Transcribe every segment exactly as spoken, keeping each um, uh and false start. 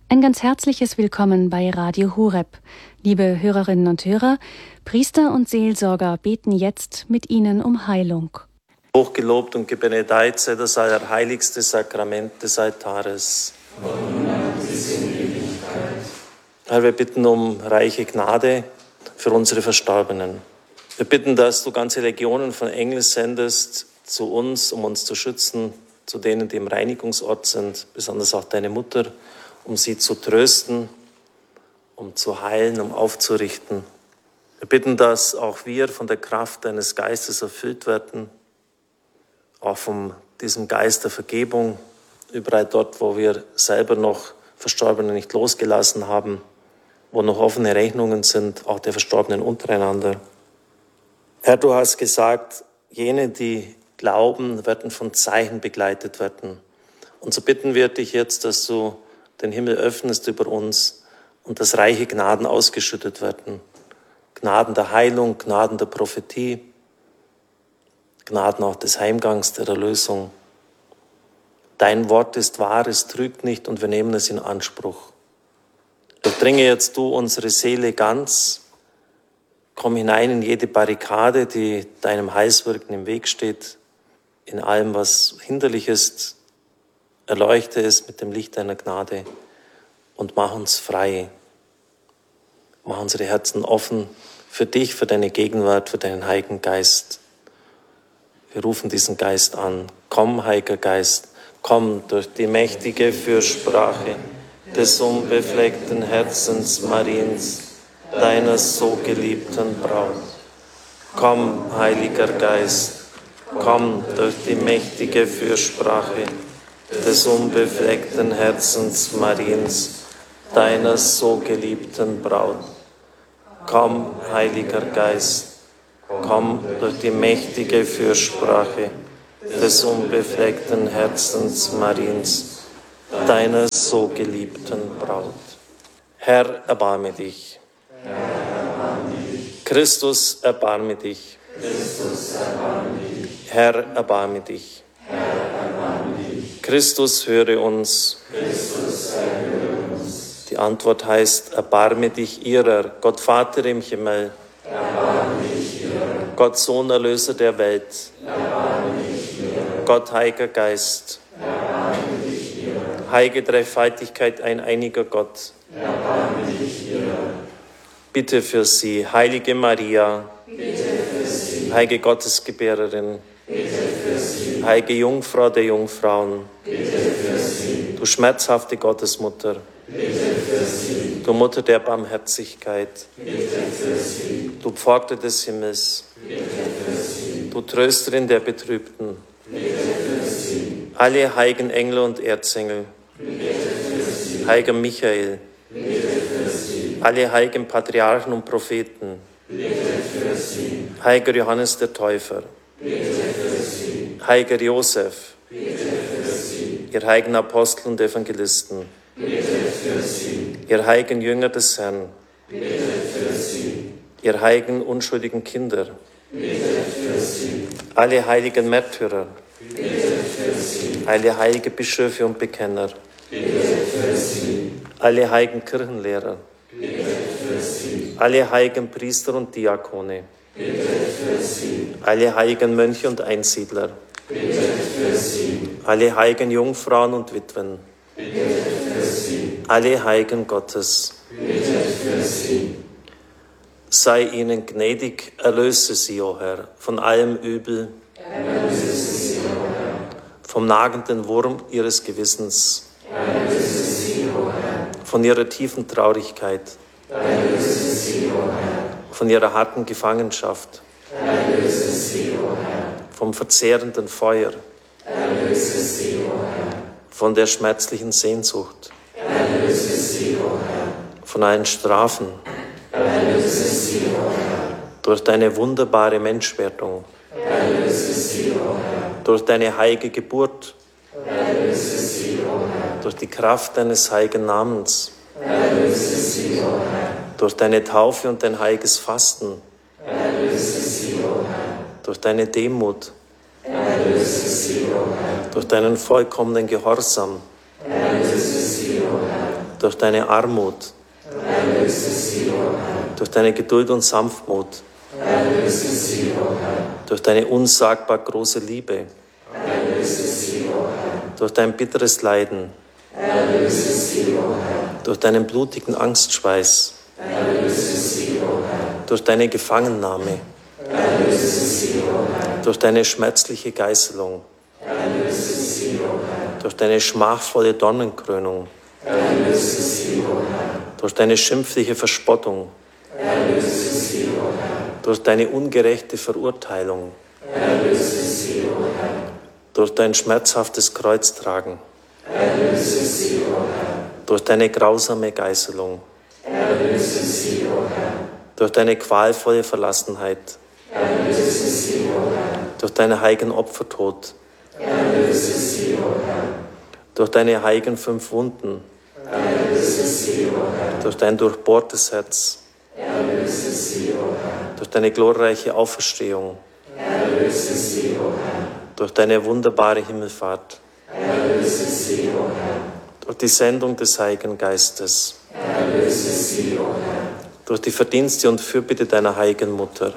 Ein ganz herzliches Willkommen bei Radio Horeb. Liebe Hörerinnen und Hörer, Priester und Seelsorger beten jetzt mit Ihnen um Heilung. Hochgelobt und gebenedeit sei das allerheiligste Sakrament des Altares. Herr, wir bitten um reiche Gnade für unsere Verstorbenen. Wir bitten, dass du ganze Legionen von Engeln sendest zu uns, um uns zu schützen, zu denen, die im Reinigungsort sind, besonders auch deine Mutter, um sie zu trösten, um zu heilen, um aufzurichten. Wir bitten, dass auch wir von der Kraft deines Geistes erfüllt werden, auch von diesem Geist der Vergebung, überall dort, wo wir selber noch Verstorbene nicht losgelassen haben, wo noch offene Rechnungen sind, auch der Verstorbenen untereinander. Herr, du hast gesagt, jene, die glauben, werden von Zeichen begleitet werden. Und so bitten wir dich jetzt, dass du den Himmel öffnest über uns und dass reiche Gnaden ausgeschüttet werden. Gnaden der Heilung, Gnaden der Prophetie, Gnaden auch des Heimgangs, der Erlösung. Dein Wort ist wahr, es trügt nicht und wir nehmen es in Anspruch. Durchdringe jetzt du unsere Seele ganz, komm hinein in jede Barrikade, die deinem Heilswirken im Weg steht, in allem, was hinderlich ist, erleuchte es mit dem Licht deiner Gnade und mach uns frei. Mach unsere Herzen offen für dich, für deine Gegenwart, für deinen Heiligen Geist. Wir rufen diesen Geist an. Komm, Heiliger Geist, komm durch die mächtige Fürsprache des unbefleckten Herzens Mariens, deiner so geliebten Braut. Komm, Heiliger Geist, komm durch die mächtige Fürsprache des unbefleckten Herzens Mariens, deiner so geliebten Braut. Komm, Heiliger Geist, komm durch die mächtige Fürsprache des unbefleckten Herzens Mariens, deiner so geliebten Braut. Herr, erbarme dich. Herr, erbarme dich. Christus, erbarme dich. Christus, erbarme dich. Herr, erbarme dich. Herr, erbarme dich. Christus, höre uns. Christus, erhöre uns. Die Antwort heißt, erbarme dich ihrer, Gott Vater im Himmel. Erbarme dich ihrer. Gott Sohn, Erlöser der Welt. Erbarme dich ihrer. Gott, Heiliger Geist. Erbarme dich ihrer. Heilige Dreifaltigkeit, ein einiger Gott. Erbarme dich ihrer. Bitte für sie, Heilige Maria. Bitte für sie. Heilige Gottesgebärerin. Bitte für sie. Heilige Jungfrau der Jungfrauen. Bitte für sie. Du schmerzhafte Gottesmutter. Bitte für sie. Du Mutter der Barmherzigkeit. Bitte für sie. Du Pforte des Himmels. Bitte für sie. Du Trösterin der Betrübten. Bitte für sie. Alle heiligen Engel und Erzengel. Bitte für sie. Heiliger Michael. Bitte für sie. Alle heiligen Patriarchen und Propheten. Bitte für sie. Heiliger Johannes der Täufer. Bitte für sie. Heiliger Josef. Bitte für sie. Ihr heiligen Apostel und Evangelisten. Bitte für sie. Ihr heiligen Jünger des Herrn. Bitte für sie. Ihr heiligen unschuldigen Kinder. Bitte für sie. Alle heiligen Märtyrer. Bitte für sie. Alle heilige Bischöfe und Bekenner. Bitte für sie. Alle heiligen Kirchenlehrer. Bitte für sie. Alle heiligen Priester und Diakone. Bitte für sie. Alle heiligen Mönche und Einsiedler. Bitte für sie. Alle heiligen Jungfrauen und Witwen. Bitte für sie. Alle Heiligen Gottes. Bitte für sie. Sei ihnen gnädig, erlöse sie, o Herr, von allem Übel, Erlöse sie, o Herr. vom nagenden Wurm ihres Gewissens, Erlöse sie, o Herr. von ihrer tiefen Traurigkeit, Erlöse sie, o Herr. von ihrer harten Gefangenschaft, Erlöse sie, o Herr. vom verzehrenden Feuer, Erlöse sie, o Herr. von der schmerzlichen Sehnsucht, Erlöse sie, o Herr. von allen Strafen, Erlöse sie, o Herr. durch deine wunderbare Menschwerdung, Erlöse sie, o Herr. durch deine heilige Geburt, Erlöse sie, o Herr. durch die Kraft deines heiligen Namens, Erlöse sie, o Herr. durch deine Taufe und dein heiliges Fasten, Erlöse sie, o Herr. durch deine Demut, Erlöse sie, o Herr. durch deinen vollkommenen Gehorsam, Erlöse sie, o Herr. durch deine Armut, Erlöse sie, o Herr. durch deine Geduld und Sanftmut, Erlöse sie, o Herr. durch deine unsagbar große Liebe, Erlöse sie, o Herr. durch dein bitteres Leiden, Erlöse sie, o Herr. durch deinen blutigen Angstschweiß, Erlöse sie, o Herr. durch deine Gefangennahme, Erlöse sie, o Herr. durch deine schmerzliche Geißelung, Erlöse sie, o Herr. durch deine schmachvolle Dornenkrönung, Erlöse sie, o Herr. durch deine schimpfliche Verspottung, Erlöse sie, o Herr. durch deine ungerechte Verurteilung, Erlöse sie, o Herr. durch dein schmerzhaftes Kreuztragen, Erlöse sie, o Herr. durch deine grausame Geißelung, Erlöse sie, o Herr. durch deine qualvolle Verlassenheit, Erlöse sie, o Herr. durch deine heiligen Opfertod, Erlöse sie, o Herr. durch deine heiligen fünf Wunden, Erlöse sie, o Herr. durch dein durchbohrtes Herz, Erlöse sie, o Herr. durch deine glorreiche Auferstehung, Erlöse sie, o Herr. durch deine wunderbare Himmelfahrt, Erlöse sie, o Herr. durch die Sendung des Heiligen Geistes, Erlöse sie, o Herr. durch die Verdienste und Fürbitte deiner heiligen Mutter,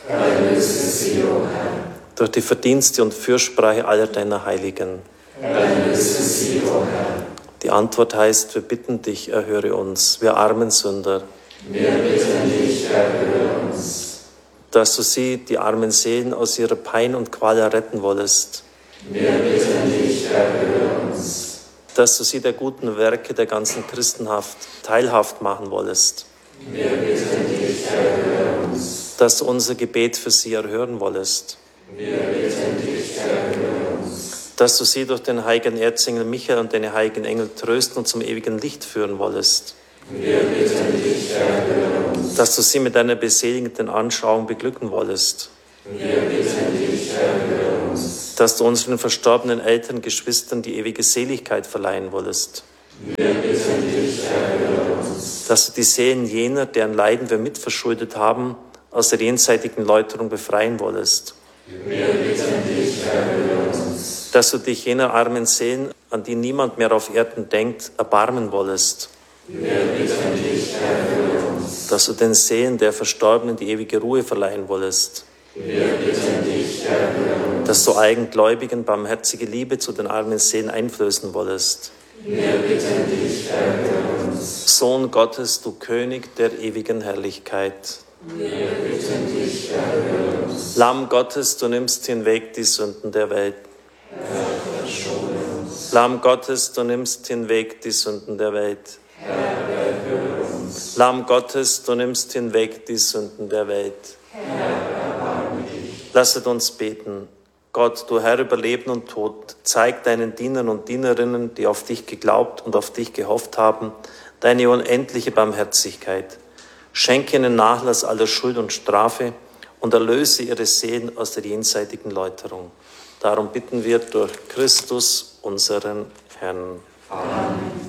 Erlöse sie, o Herr. durch die Verdienste und Fürsprache aller deiner Heiligen. Erlöse sie, o Herr. Die Antwort heißt, wir bitten dich, erhöre uns, wir armen Sünder, Wir bitten dich, erhöre uns. dass du sie, die armen Seelen, aus ihrer Pein und Qual erretten wollest, Wir bitten dich, erhöre uns. dass du sie der guten Werke der ganzen Christenhaft teilhaft machen wollest, Wir bitten dich, erhöre uns. dass du unser Gebet für sie erhören wollest, Wir bitten dich, erhöre uns. dass du sie durch den heiligen Erzengel Michael und deine heiligen Engel trösten und zum ewigen Licht führen wollest, Wir bitten dich, erhöre uns. dass du sie mit deiner beseligenden Anschauung beglücken wollest, Wir bitten dich, erhöre uns. dass du unseren verstorbenen Eltern, Geschwistern die ewige Seligkeit verleihen wollest, Wir bitten dich, erhöre uns. dass du die Seelen jener, deren Leiden wir mitverschuldet haben, aus der jenseitigen Läuterung befreien wollest, Wir bitten dich, erhöre uns. dass du dich jener armen Seelen, an die niemand mehr auf Erden denkt, erbarmen wollest, Wir bitten dich, erhöre uns. dass du den Seelen der Verstorbenen die ewige Ruhe verleihen wollest, Wir bitten dich, erhöre uns. dass du allen Gläubigen barmherzige Liebe zu den armen Seelen einflößen wollest. Wir bitten dich, erhöre uns. Sohn Gottes, du König der ewigen Herrlichkeit. Wir bitten dich, erhöre uns. Lamm Gottes, du nimmst hinweg die Sünden der Welt. Herr, verschone uns. Lamm Gottes, du nimmst hinweg die Sünden der Welt. Herr, erhöre uns. Lamm Gottes, du nimmst hinweg die Sünden der Welt. Herr, erbarme dich. Lasset uns beten. Gott, du Herr über Leben und Tod, zeig deinen Dienern und Dienerinnen, die auf dich geglaubt und auf dich gehofft haben, deine unendliche Barmherzigkeit. Schenke ihnen Nachlass aller Schuld und Strafe und erlöse ihre Seelen aus der jenseitigen Läuterung. Darum bitten wir durch Christus, unseren Herrn. Amen.